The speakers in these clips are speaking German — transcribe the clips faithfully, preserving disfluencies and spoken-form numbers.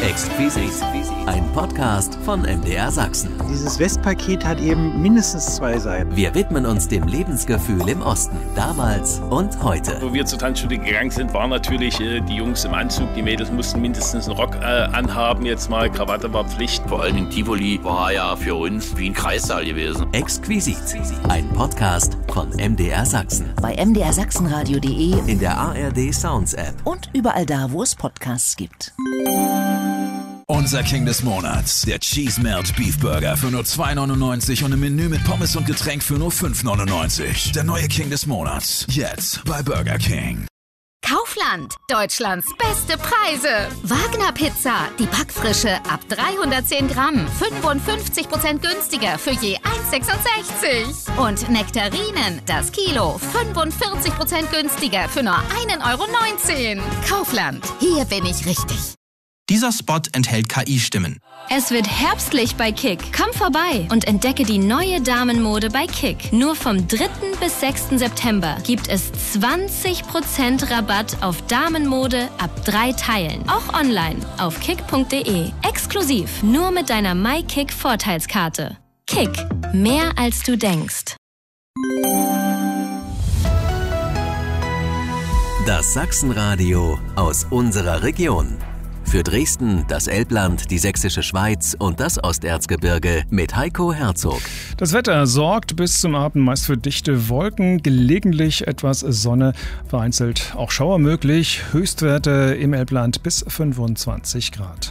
Exquisit, ein Podcast von M D R Sachsen. Dieses Westpaket hat eben mindestens zwei Seiten. Wir widmen uns dem Lebensgefühl im Osten, damals und heute. Wo wir zur Tanzschule gegangen sind, waren natürlich äh, die Jungs im Anzug, die Mädels mussten mindestens einen Rock äh, anhaben, jetzt mal Krawatte war Pflicht. Vor allem in Tivoli war ja für uns wie ein Kreissaal gewesen. Exquisit, ein Podcast von M D R Sachsen. Bei m d r sachsenradio punkt de, in der A R D Sounds App und überall da, wo es Podcasts gibt. Unser King des Monats, der Cheese Melt Beef Burger für nur zwei neunundneunzig und ein Menü mit Pommes und Getränk für nur fünf neunundneunzig. Der neue King des Monats, jetzt bei Burger King. Kaufland, Deutschlands beste Preise. Wagner Pizza, die Backfrische ab dreihundertzehn Gramm, fünfundfünfzig Prozent günstiger für je eins sechsundsechzig. Und Nektarinen, das Kilo, fünfundvierzig Prozent günstiger für nur ein Euro neunzehn. Kaufland, hier bin ich richtig. Dieser Spot enthält K I-Stimmen. Es wird herbstlich bei Kick. Komm vorbei und entdecke die neue Damenmode bei Kick. Nur vom dritten bis sechsten September gibt es zwanzig Prozent Rabatt auf Damenmode ab drei Teilen. Auch online auf kick punkt de. Exklusiv nur mit deiner MyKick-Vorteilskarte. Kick. Mehr als du denkst. Das Sachsenradio aus unserer Region. Für Dresden, das Elbland, die Sächsische Schweiz und das Osterzgebirge mit Heiko Herzog. Das Wetter sorgt bis zum Abend meist für dichte Wolken, gelegentlich etwas Sonne, vereinzelt auch Schauer möglich. Höchstwerte im Elbland bis fünfundzwanzig Grad.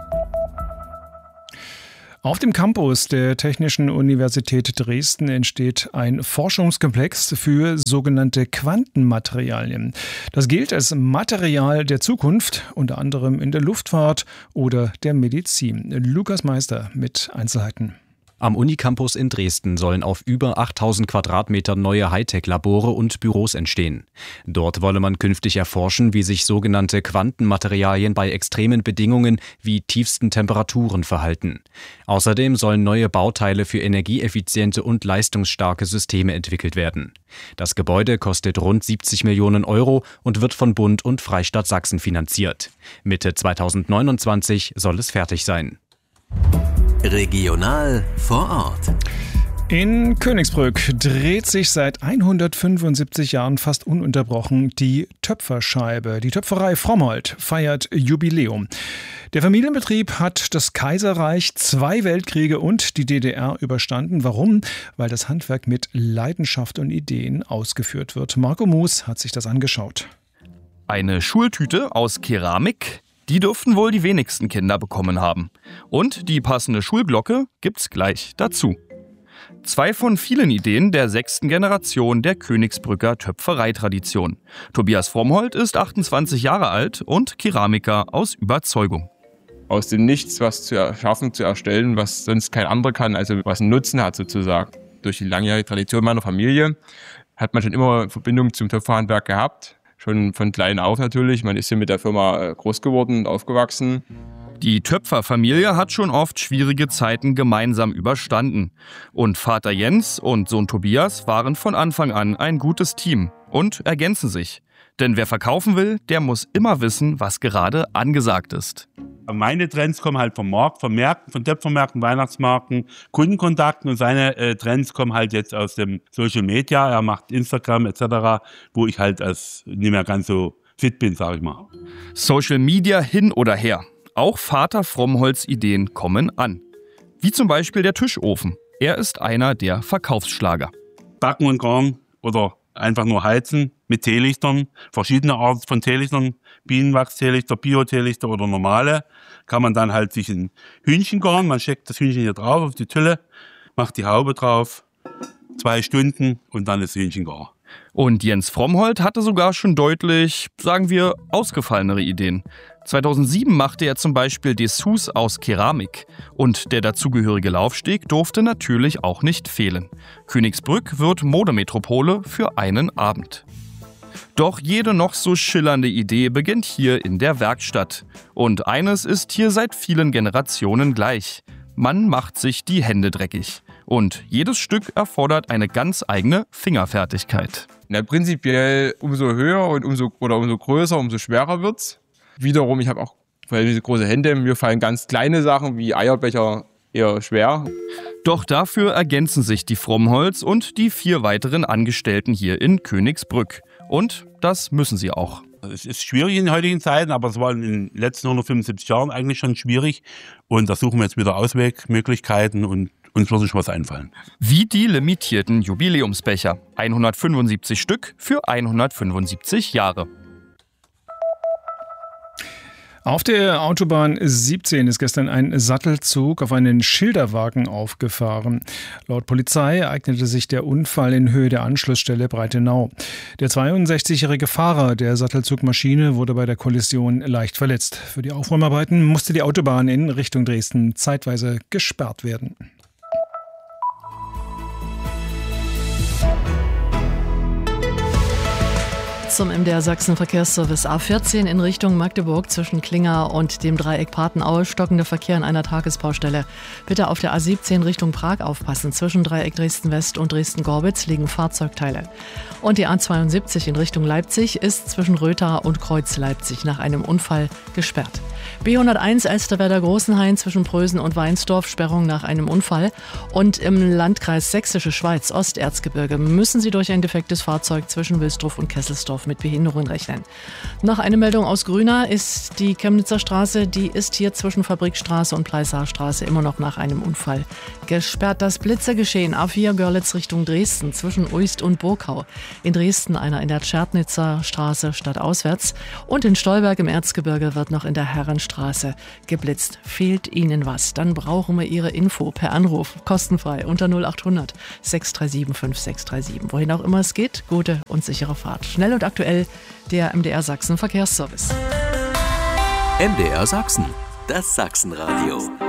Auf dem Campus der Technischen Universität Dresden entsteht ein Forschungskomplex für sogenannte Quantenmaterialien. Das gilt als Material der Zukunft, unter anderem in der Luftfahrt oder der Medizin. Lukas Meister mit Einzelheiten. Am Unicampus in Dresden sollen auf über achttausend Quadratmetern neue Hightech-Labore und Büros entstehen. Dort wolle man künftig erforschen, wie sich sogenannte Quantenmaterialien bei extremen Bedingungen wie tiefsten Temperaturen verhalten. Außerdem sollen neue Bauteile für energieeffiziente und leistungsstarke Systeme entwickelt werden. Das Gebäude kostet rund siebzig Millionen Euro und wird von Bund und Freistaat Sachsen finanziert. Mitte zweitausendneunundzwanzig soll es fertig sein. Regional vor Ort. In Königsbrück dreht sich seit hundertfünfundsiebzig Jahren fast ununterbrochen die Töpferscheibe. Die Töpferei Frommholt feiert Jubiläum. Der Familienbetrieb hat das Kaiserreich, zwei Weltkriege und die D D R überstanden. Warum? Weil das Handwerk mit Leidenschaft und Ideen ausgeführt wird. Marco Moos hat sich das angeschaut. Eine Schultüte aus Keramik. Die dürften wohl die wenigsten Kinder bekommen haben. Und die passende Schulglocke gibt's gleich dazu. Zwei von vielen Ideen der sechsten Generation der Königsbrücker Töpfereitradition. Tobias Frommholt ist achtundzwanzig Jahre alt und Keramiker aus Überzeugung. Aus dem Nichts was zu erschaffen, zu erstellen, was sonst kein anderer kann, also was einen Nutzen hat sozusagen. Durch die langjährige Tradition meiner Familie hat man schon immer Verbindung zum Töpferhandwerk gehabt. Schon von klein auf natürlich. Man ist hier mit der Firma groß geworden und aufgewachsen. Die Töpferfamilie hat schon oft schwierige Zeiten gemeinsam überstanden. Und Vater Jens und Sohn Tobias waren von Anfang an ein gutes Team und ergänzen sich. Denn wer verkaufen will, der muss immer wissen, was gerade angesagt ist. Meine Trends kommen halt vom Markt, von Märkten, von Töpfermärkten, Weihnachtsmarken, Kundenkontakten und seine äh, Trends kommen halt jetzt aus dem Social Media. Er macht Instagram et cetera, wo ich halt als nicht mehr ganz so fit bin, sag ich mal. Social Media hin oder her. Auch Vater Frommholts Ideen kommen an. Wie zum Beispiel der Tischofen. Er ist einer der Verkaufsschlager. Backen und Garen oder einfach nur heizen mit Teelichtern, verschiedene Arten von Teelichtern, Bienenwachsteelichter, Bio-Teelichter oder normale. Kann man dann halt sich ein Hühnchen garen, man steckt das Hühnchen hier drauf auf die Tülle, macht die Haube drauf, zwei Stunden und dann ist das Hühnchen gar. Und Jens Frommholt hatte sogar schon deutlich, sagen wir, ausgefallenere Ideen. zweitausendsieben machte er zum Beispiel Dessous aus Keramik. Und der dazugehörige Laufsteg durfte natürlich auch nicht fehlen. Königsbrück wird Modemetropole für einen Abend. Doch jede noch so schillernde Idee beginnt hier in der Werkstatt. Und eines ist hier seit vielen Generationen gleich. Man macht sich die Hände dreckig. Und jedes Stück erfordert eine ganz eigene Fingerfertigkeit. Na, prinzipiell umso höher und umso, oder umso größer, umso schwerer wird's. Wiederum, ich habe auch verhältnismäßig große Hände. Mir fallen ganz kleine Sachen wie Eierbecher eher schwer. Doch dafür ergänzen sich die Frommholz und die vier weiteren Angestellten hier in Königsbrück. Und das müssen sie auch. Es ist schwierig in heutigen Zeiten, aber es war in den letzten hundertfünfundsiebzig Jahren eigentlich schon schwierig. Und da suchen wir jetzt wieder Auswegmöglichkeiten und uns wird sich was einfallen. Wie die limitierten Jubiläumsbecher. hundertfünfundsiebzig Stück für hundertfünfundsiebzig Jahre. Auf der Autobahn siebzehn ist gestern ein Sattelzug auf einen Schilderwagen aufgefahren. Laut Polizei ereignete sich der Unfall in Höhe der Anschlussstelle Breitenau. Der zweiundsechzigjährige Fahrer der Sattelzugmaschine wurde bei der Kollision leicht verletzt. Für die Aufräumarbeiten musste die Autobahn in Richtung Dresden zeitweise gesperrt werden. Zum M D R Sachsen Verkehrsservice A vierzehn in Richtung Magdeburg zwischen Klinger und dem Dreieck Patenaue stockender Verkehr in einer Tagesbaustelle. Bitte auf der A siebzehn Richtung Prag aufpassen. Zwischen Dreieck Dresden-West und Dresden-Gorbitz liegen Fahrzeugteile. Und die A zweiundsiebzig in Richtung Leipzig ist zwischen Rötha und Kreuz Leipzig nach einem Unfall gesperrt. B hunderteins Elsterwerda-Großenhain zwischen Prösen und Weinsdorf, Sperrung nach einem Unfall. Und im Landkreis Sächsische Schweiz, Osterzgebirge, müssen Sie durch ein defektes Fahrzeug zwischen Wilsdruff und Kesselsdorf mit Behinderung rechnen. Nach einer Meldung aus Grüna ist die Chemnitzer Straße, die ist hier zwischen Fabrikstraße und Pleisarstraße immer noch nach einem Unfall gesperrt. Das Blitzergeschehen A vier Görlitz Richtung Dresden zwischen Uist und Burkau. In Dresden einer in der Tschernitzer Straße stadtauswärts. Und in Stolberg im Erzgebirge wird noch in der Herrenstraße geblitzt. Fehlt Ihnen was? Dann brauchen wir Ihre Info per Anruf, kostenfrei unter null achthundert sechs drei sieben fünf sechs drei sieben. Wohin auch immer es geht, gute und sichere Fahrt. Schnell und aktuell der M D R Sachsen Verkehrsservice. M D R Sachsen, das Sachsenradio.